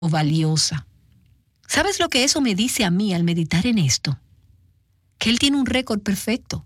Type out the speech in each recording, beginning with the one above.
o valiosa. ¿Sabes lo que eso me dice a mí al meditar en esto? Que Él tiene un récord perfecto.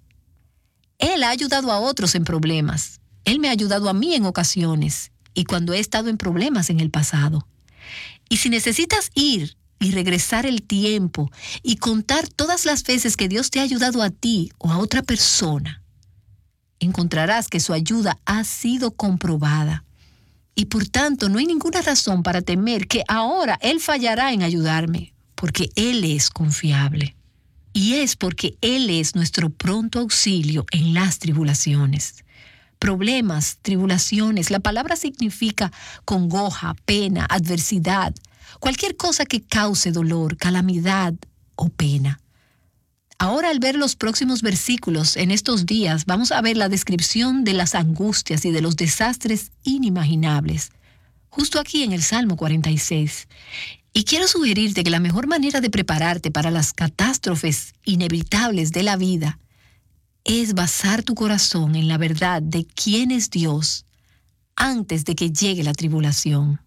Él ha ayudado a otros en problemas. Él me ha ayudado a mí en ocasiones y cuando he estado en problemas en el pasado. Y si necesitas ir y regresar el tiempo y contar todas las veces que Dios te ha ayudado a ti o a otra persona, encontrarás que su ayuda ha sido comprobada. Y por tanto, no hay ninguna razón para temer que ahora Él fallará en ayudarme, porque Él es confiable. Y es porque Él es nuestro pronto auxilio en las tribulaciones. Problemas, tribulaciones, la palabra significa congoja, pena, adversidad, cualquier cosa que cause dolor, calamidad o pena. Ahora, al ver los próximos versículos en estos días, vamos a ver la descripción de las angustias y de los desastres inimaginables, justo aquí en el Salmo 46. Y quiero sugerirte que la mejor manera de prepararte para las catástrofes inevitables de la vida es basar tu corazón en la verdad de quién es Dios antes de que llegue la tribulación.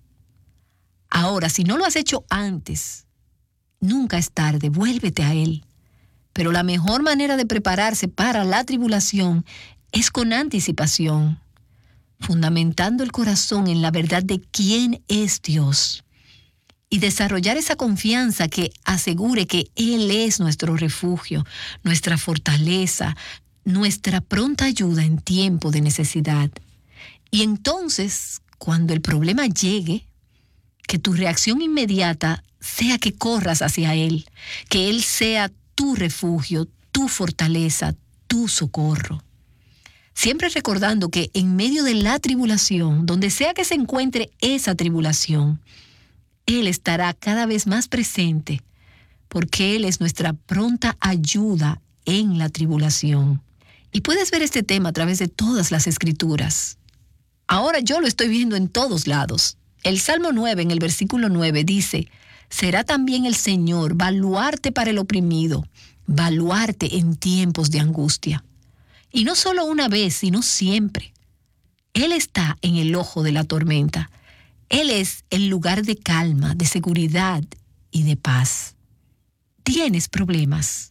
Ahora, si no lo has hecho antes, nunca es tarde, vuélvete a Él. Pero la mejor manera de prepararse para la tribulación es con anticipación, fundamentando el corazón en la verdad de quién es Dios y desarrollar esa confianza que asegure que Él es nuestro refugio, nuestra fortaleza, nuestra pronta ayuda en tiempo de necesidad. Y entonces, cuando el problema llegue, que tu reacción inmediata sea que corras hacia Él, que Él sea tu refugio, tu fortaleza, tu socorro. Siempre recordando que en medio de la tribulación, donde sea que se encuentre esa tribulación, Él estará cada vez más presente, porque Él es nuestra pronta ayuda en la tribulación. Y puedes ver este tema a través de todas las Escrituras. Ahora yo lo estoy viendo en todos lados. El Salmo 9, en el versículo 9, dice: será también el Señor baluarte para el oprimido, baluarte en tiempos de angustia. Y no solo una vez, sino siempre. Él está en el ojo de la tormenta. Él es el lugar de calma, de seguridad y de paz. ¿Tienes problemas?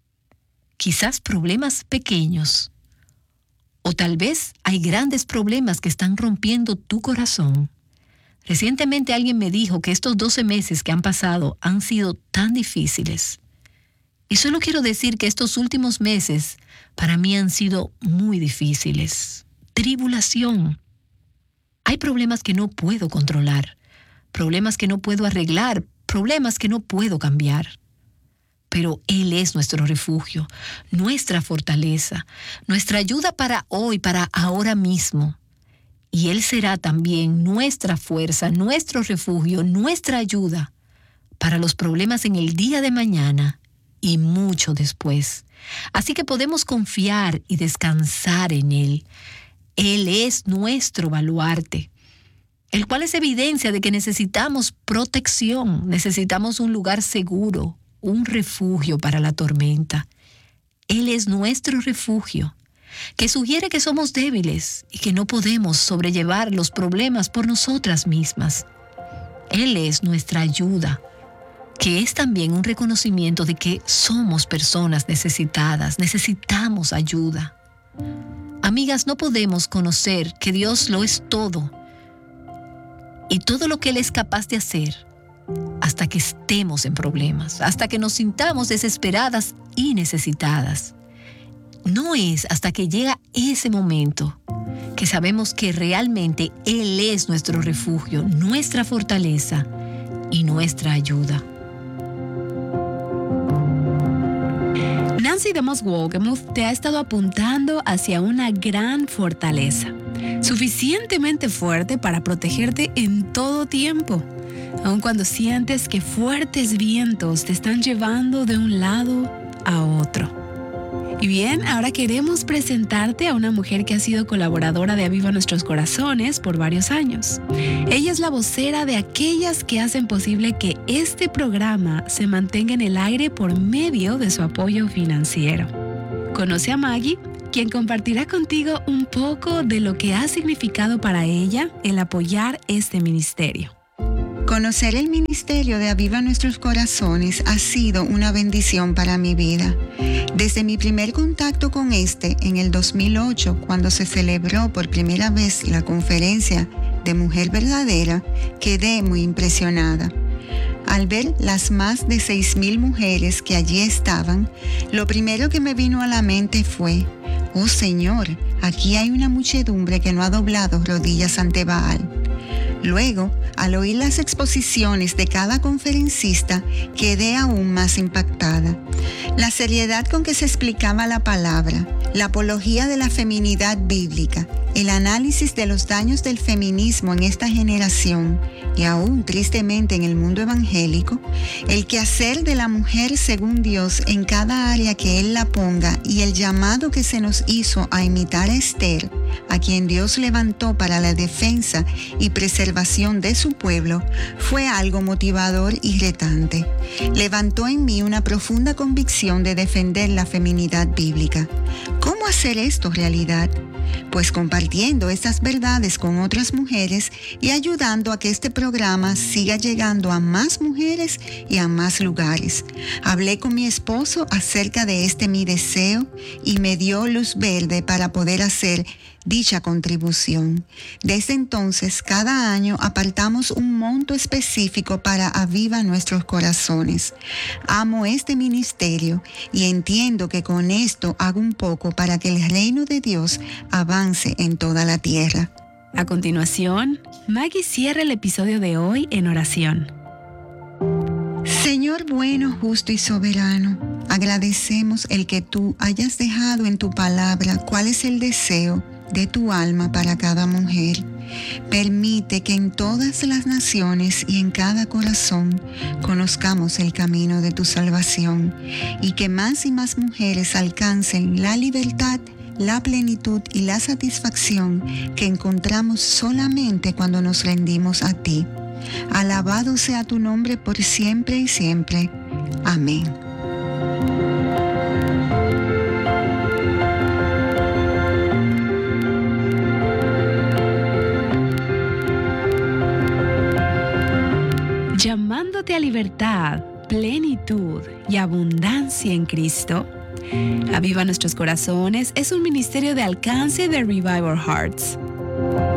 Quizás problemas pequeños. O tal vez hay grandes problemas que están rompiendo tu corazón. Recientemente alguien me dijo que estos 12 meses que han pasado han sido tan difíciles. Y solo quiero decir que estos últimos meses para mí han sido muy difíciles. Tribulación. Hay problemas que no puedo controlar, problemas que no puedo arreglar, problemas que no puedo cambiar. Pero Él es nuestro refugio, nuestra fortaleza, nuestra ayuda para hoy, para ahora mismo. Y Él será también nuestra fuerza, nuestro refugio, nuestra ayuda para los problemas en el día de mañana y mucho después. Así que podemos confiar y descansar en Él. Él es nuestro baluarte, el cual es evidencia de que necesitamos protección, necesitamos un lugar seguro, un refugio para la tormenta. Él es nuestro refugio, que sugiere que somos débiles y que no podemos sobrellevar los problemas por nosotras mismas. Él es nuestra ayuda, que es también un reconocimiento de que somos personas necesitadas, necesitamos ayuda. Amigas, no podemos conocer que Dios lo es todo y todo lo que Él es capaz de hacer hasta que estemos en problemas, hasta que nos sintamos desesperadas y necesitadas. No es hasta que llega ese momento que sabemos que realmente Él es nuestro refugio, nuestra fortaleza y nuestra ayuda. Nancy DeMoss Wolgemuth te ha estado apuntando hacia una gran fortaleza, suficientemente fuerte para protegerte en todo tiempo, aun cuando sientes que fuertes vientos te están llevando de un lado a otro. Y bien, ahora queremos presentarte a una mujer que ha sido colaboradora de Aviva Nuestros Corazones por varios años. Ella es la vocera de aquellas que hacen posible que este programa se mantenga en el aire por medio de su apoyo financiero. Conoce a Maggie, quien compartirá contigo un poco de lo que ha significado para ella el apoyar este ministerio. Conocer el ministerio de Aviva Nuestros Corazones ha sido una bendición para mi vida. Desde mi primer contacto con en el 2008, cuando se celebró por primera vez la conferencia de Mujer Verdadera, quedé muy impresionada. Al ver las más de 6,000 mujeres que allí estaban, lo primero que me vino a la mente fue: «Oh Señor, aquí hay una muchedumbre que no ha doblado rodillas ante Baal». Luego, al oír las exposiciones de cada conferencista, quedé aún más impactada. La seriedad con que se explicaba la palabra, la apología de la feminidad bíblica, el análisis de los daños del feminismo en esta generación y aún tristemente en el mundo evangélico, el quehacer de la mujer según Dios en cada área que Él la ponga y el llamado que se nos hizo a imitar a Esther, a quien Dios levantó para la defensa y preservación de su pueblo, fue algo motivador y retante. Levantó en mí una profunda convicción de defender la feminidad bíblica. ¿Cómo hacer esto realidad? Pues compartiendo estas verdades con otras mujeres y ayudando a que este programa siga llegando a más mujeres y a más lugares. Hablé con mi esposo acerca de mi deseo y me dio luz verde para poder hacer dicha contribución. Desde entonces, cada año apartamos un monto específico para Aviva Nuestros Corazones. Amo este ministerio y entiendo que con esto hago un poco para que el reino de Dios avance en toda la tierra. A continuación, Maggie cierra el episodio de hoy en oración. Señor bueno, justo y soberano, agradecemos el que tú hayas dejado en tu palabra cuál es el deseo de tu alma para cada mujer. Permite que en todas las naciones y en cada corazón conozcamos el camino de tu salvación y que más y más mujeres alcancen la libertad, la plenitud y la satisfacción que encontramos solamente cuando nos rendimos a ti. Alabado sea tu nombre por siempre y siempre. Amén. Llamándote a libertad, plenitud y abundancia en Cristo. Aviva Nuestros Corazones es un ministerio de alcance de Revive Our Hearts.